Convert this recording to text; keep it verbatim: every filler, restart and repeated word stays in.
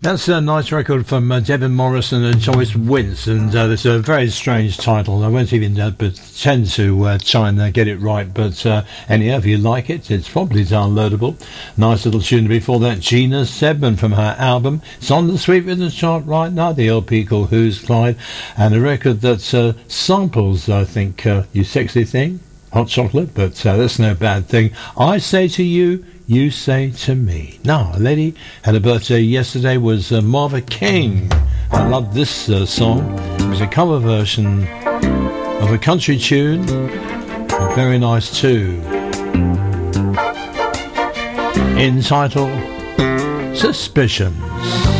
That's a nice record from uh, Devin Morrison and Joyce Wince, and uh, it's a very strange title. I won't even uh, pretend to uh, try and uh, get it right, but uh, anyhow, if you like it, it's probably downloadable. Nice little tune before that, Gina Sedman from her album. It's on the Sweet Rhythm chart right now, the L P called Who's Clyde, and a record that uh, samples, I think, uh, You Sexy Thing, Hot Chocolate, but uh, that's no bad thing. I Say to You, You Say to Me. Now, a lady had a birthday yesterday, was uh, Marva King. I love this uh, song. It was a cover version of a country tune, very nice too, entitled Suspicions.